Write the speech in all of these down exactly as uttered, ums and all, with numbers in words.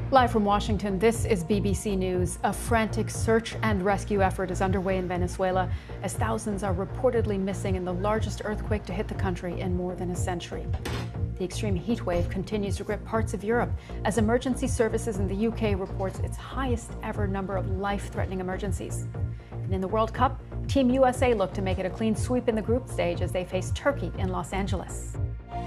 Live from Washington, this is B B C News. A frantic search and rescue effort is underway in Venezuela as thousands are reportedly missing in the largest earthquake to hit the country in more than a century. The extreme heat wave continues to grip parts of Europe as emergency services in the U K reports its highest ever number of life-threatening emergencies. And in the World Cup, Team U S A look to make it a clean sweep in the group stage as they face Turkey in Los Angeles.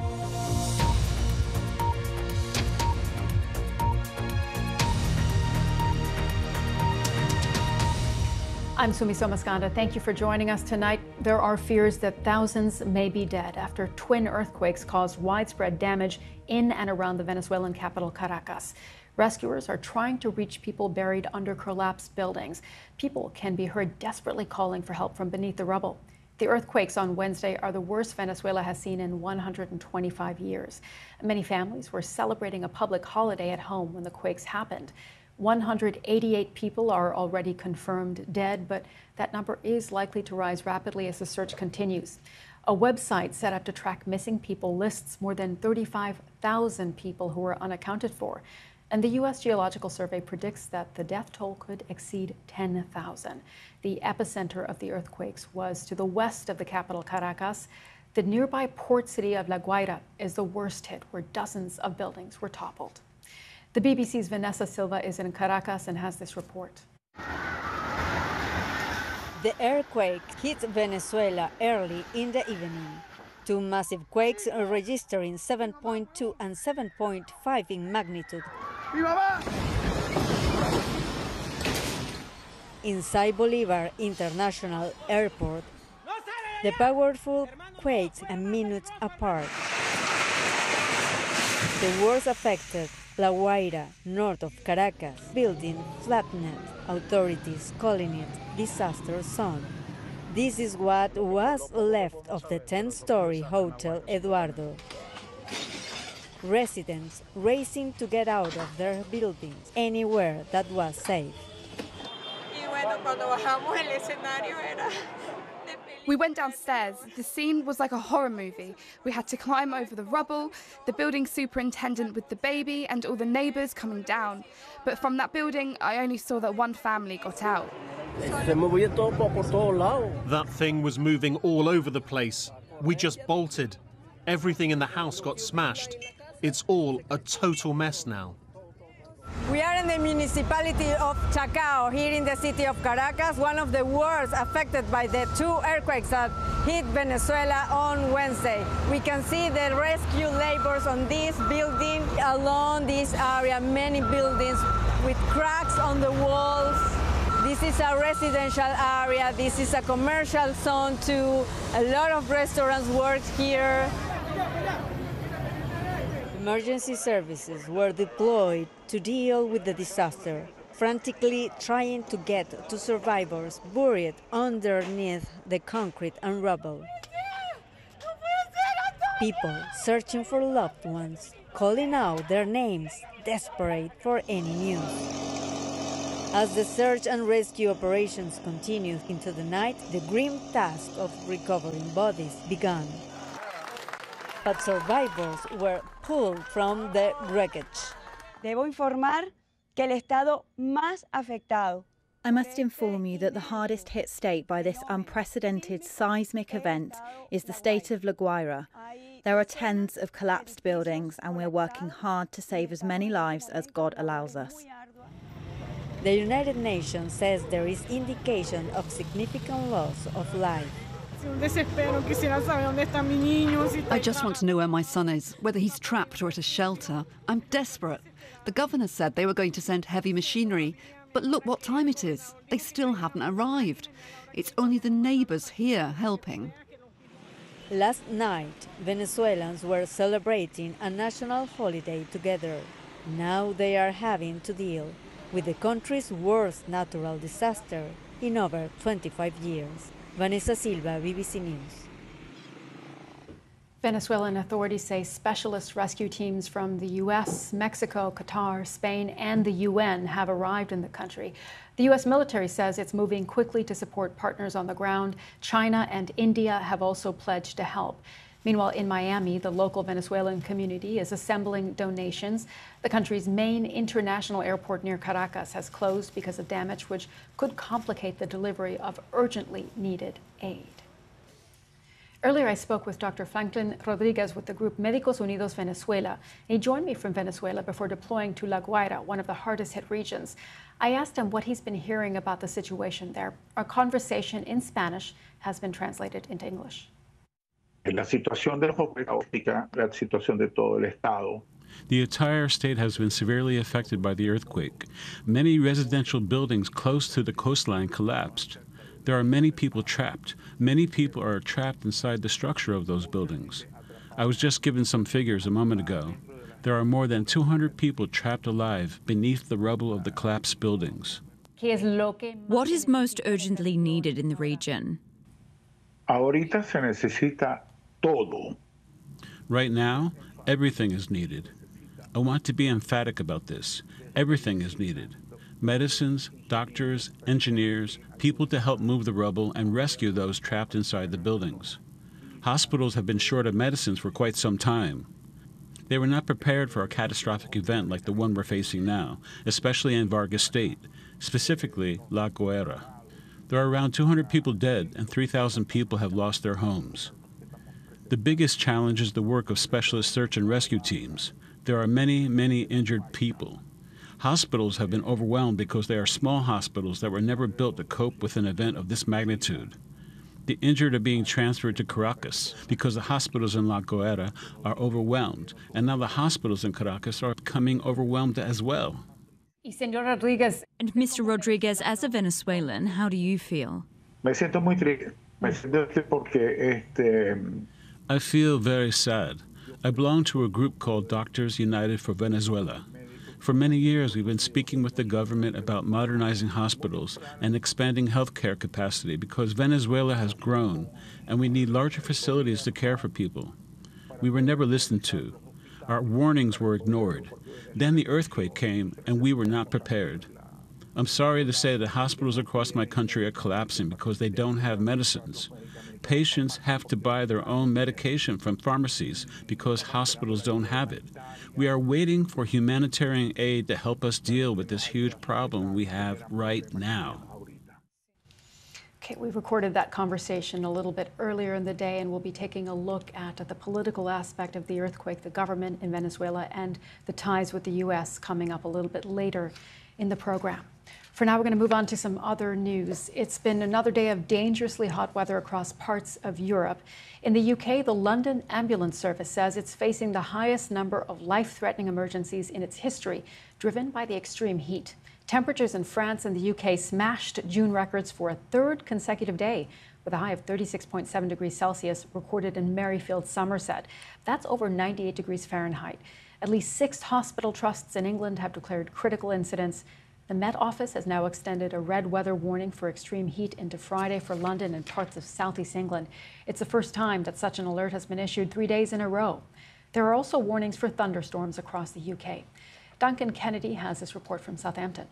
I'm Sumi Somaskanda. Thank you for joining us tonight. There are fears that thousands may be dead after twin earthquakes caused widespread damage in and around the Venezuelan capital, Caracas. Rescuers are trying to reach people buried under collapsed buildings. People can be heard desperately calling for help from beneath the rubble. The earthquakes on Wednesday are the worst Venezuela has seen in one hundred twenty-five years. Many families were celebrating a public holiday at home when the quakes happened. one hundred eighty-eight people are already confirmed dead, but that number is likely to rise rapidly as the search continues. A website set up to track missing people lists more than thirty-five thousand people who are unaccounted for. And the U S Geological Survey predicts that the death toll could exceed ten thousand. The epicenter of the earthquakes was to the west of the capital, Caracas. The nearby port city of La Guaira is the worst hit, where dozens of buildings were toppled. The B B C's Vanessa Silva is in Caracas and has this report. The earthquake hit Venezuela early in the evening. Two massive quakes registering seven point two and seven point five in magnitude. Inside Bolivar International Airport, the powerful quakes a minute apart. The worst affected, La Guaira, north of Caracas, building flattened, authorities calling it disaster zone. This is what was left of the ten-story Hotel Eduardo. Residents racing to get out of their buildings, anywhere that was safe. We went downstairs. The scene was like a horror movie. We had to climb over the rubble, the building superintendent with the baby and all the neighbours coming down. But from that building, I only saw that one family got out. That thing was moving all over the place. We just bolted. Everything in the house got smashed. It's all a total mess now. We are in the municipality of Chacao, here in the city of Caracas, one of the worst affected by the two earthquakes that hit Venezuela on Wednesday. We can see the rescue labors on this building, along this area, many buildings with cracks on the walls. This is a residential area, this is a commercial zone too. A lot of restaurants work here. Emergency services were deployed to deal with the disaster, frantically trying to get to survivors buried underneath the concrete and rubble. People searching for loved ones, calling out their names, desperate for any news. As the search and rescue operations continued into the night, the grim task of recovering bodies began. But survivors were pulled from the wreckage. Debo informar que el estado más afectado. I must inform you that the hardest hit state by this unprecedented seismic event is the state of La Guaira. There are tens of collapsed buildings and we're working hard to save as many lives as God allows us. The United Nations says there is indication of significant loss of life. I just want to know where my son is, whether he's trapped or at a shelter. I'm desperate. The governor said they were going to send heavy machinery, but look what time it is. They still haven't arrived. It's only the neighbours here helping. Last night, Venezuelans were celebrating a national holiday together. Now they are having to deal with the country's worst natural disaster in over twenty-five years. Vanessa Silva, B B C News. Venezuelan authorities say specialist rescue teams from the U S, Mexico, Qatar, Spain, and the U N have arrived in the country. The U S military says it's moving quickly to support partners on the ground. China and India have also pledged to help. Meanwhile, in Miami, the local Venezuelan community is assembling donations. The country's main international airport near Caracas has closed because of damage which could complicate the delivery of urgently needed aid. Earlier, I spoke with Doctor Franklin Rodriguez with the group Médicos Unidos Venezuela. He joined me from Venezuela before deploying to La Guaira, one of the hardest hit regions. I asked him what he's been hearing about the situation there. Our conversation in Spanish has been translated into English. La situación de los caótica, la situación de todo el estado. The entire state has been severely affected by the earthquake. Many residential buildings close to the coastline collapsed. There are many people trapped. Many people are trapped inside the structure of those buildings. I was just given some figures a moment ago. There are more than two hundred people trapped alive beneath the rubble of the collapsed buildings. What is most urgently needed in the region? Ahorita se necesita todo. Right now, everything is needed. I want to be emphatic about this. Everything is needed. Medicines, doctors, engineers, people to help move the rubble and rescue those trapped inside the buildings. Hospitals have been short of medicines for quite some time. They were not prepared for a catastrophic event like the one we're facing now, especially in Vargas State, specifically La Guaira. There are around two hundred people dead and three thousand people have lost their homes. The biggest challenge is the work of specialist search and rescue teams. There are many, many injured people. Hospitals have been overwhelmed because they are small hospitals that were never built to cope with an event of this magnitude. The injured are being transferred to Caracas because the hospitals in La Guaira are overwhelmed, and now the hospitals in Caracas are becoming overwhelmed as well. And Mister Rodriguez, as a Venezuelan, how do you feel? Me siento muy triste. Me siento triste porque este. I feel very sad. I belong to a group called Doctors United for Venezuela. For many years, we've been speaking with the government about modernizing hospitals and expanding healthcare capacity because Venezuela has grown and we need larger facilities to care for people. We were never listened to. Our warnings were ignored. Then the earthquake came and we were not prepared. I'm sorry to say that hospitals across my country are collapsing because they don't have medicines. Patients have to buy their own medication from pharmacies because hospitals don't have it. We are waiting for humanitarian aid to help us deal with this huge problem we have right now. Okay, we recorded that conversation a little bit earlier in the day, and we'll be taking a look at the political aspect of the earthquake, the government in Venezuela, and the ties with the U S coming up a little bit later in the program. For now, we're going to move on to some other news. It's been another day of dangerously hot weather across parts of Europe. In the U K, the London Ambulance Service says it's facing the highest number of life-threatening emergencies in its history, driven by the extreme heat. Temperatures in France and the U K smashed June records for a third consecutive day, with a high of thirty-six point seven degrees Celsius recorded in Merrifield, Somerset. That's over ninety-eight degrees Fahrenheit. At least six hospital trusts in England have declared critical incidents. The Met Office has now extended a red weather warning for extreme heat into Friday for London and parts of southeast England. It's the first time that such an alert has been issued three days in a row. There are also warnings for thunderstorms across the U K. Duncan Kennedy has this report from Southampton.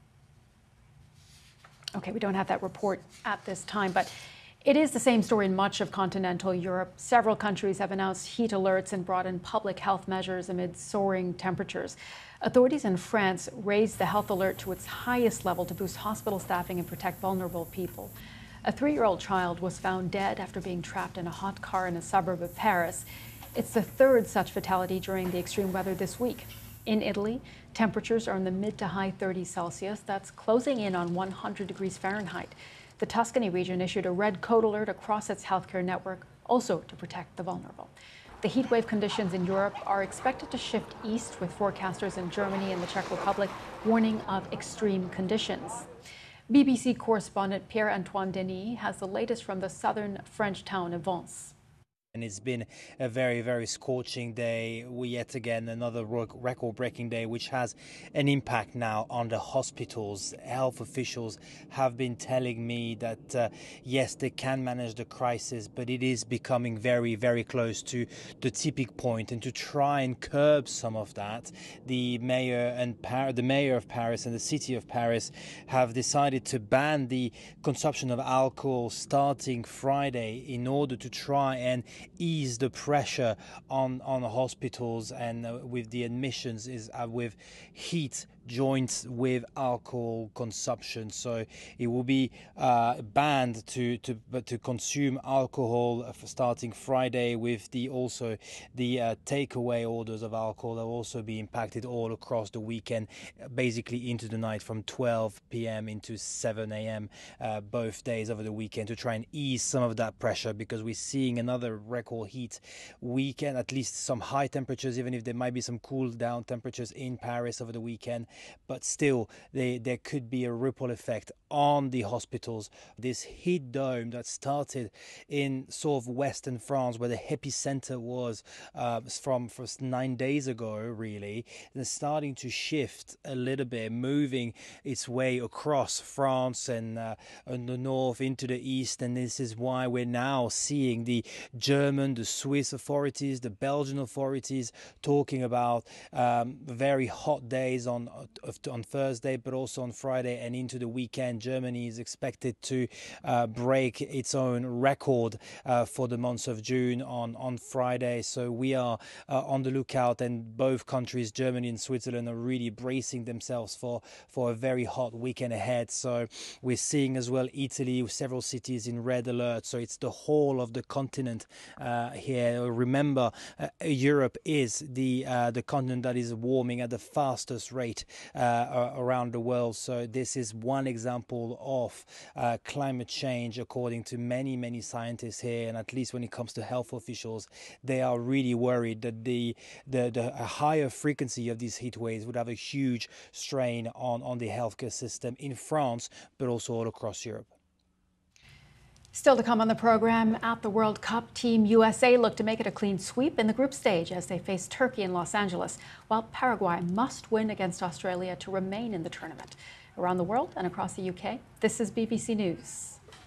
Okay, we don't have that report at this time, but it is the same story in much of continental Europe. Several countries have announced heat alerts and brought in public health measures amid soaring temperatures. Authorities in France raised the health alert to its highest level to boost hospital staffing and protect vulnerable people. A three-year-old child was found dead after being trapped in a hot car in a suburb of Paris. It's the third such fatality during the extreme weather this week. In Italy, temperatures are in the mid to high thirties Celsius. That's closing in on one hundred degrees Fahrenheit. The Tuscany region issued a red code alert across its healthcare network, also to protect the vulnerable. The heat wave conditions in Europe are expected to shift east, with forecasters in Germany and the Czech Republic warning of extreme conditions. B B C correspondent Pierre-Antoine Denis has the latest from the southern French town of Vence. And it's been a very, very scorching day. We yet again another record-breaking day, which has an impact now on the hospitals. Health officials have been telling me that uh, yes, they can manage the crisis, but it is becoming very, very close to the tipping point. And to try and curb some of that, the mayor and Par- the mayor of Paris and the city of Paris have decided to ban the consumption of alcohol starting Friday in order to try and ease the pressure on, on hospitals and uh, with the admissions is uh, with heat joints with alcohol consumption. So it will be uh, banned to to but to consume alcohol starting Friday, with the also the uh, takeaway orders of alcohol that will also be impacted all across the weekend, basically into the night from twelve p m into seven a m uh, both days over the weekend, to try and ease some of that pressure, because we're seeing another record heat weekend, at least some high temperatures, even if there might be some cool down temperatures in Paris over the weekend. But still, they, there could be a ripple effect on the hospitals. This heat dome that started in sort of western France, where the epicenter was uh, from, from nine days ago, really, is starting to shift a little bit, moving its way across France and uh, in the north into the east. And this is why we're now seeing the German, the Swiss authorities, the Belgian authorities talking about um, very hot days on on Thursday, but also on Friday and into the weekend. Germany is expected to uh, break its own record uh, for the month of June on, on Friday. So we are uh, on the lookout, and both countries, Germany and Switzerland, are really bracing themselves for, for a very hot weekend ahead. So we're seeing as well Italy, with several cities in red alert. So it's the whole of the continent uh, here. Remember, uh, Europe is the, uh, the continent that is warming at the fastest rate Uh, around the world. So this is one example of uh, climate change, according to many, many scientists here. And at least when it comes to health officials, they are really worried that the, the, the higher frequency of these heat waves would have a huge strain on, on the healthcare system in France, but also all across Europe. Still to come on the program, at the World Cup, Team U S A look to make it a clean sweep in the group stage as they face Turkey in Los Angeles, while Paraguay must win against Australia to remain in the tournament. Around the world and across the U K, this is B B C News.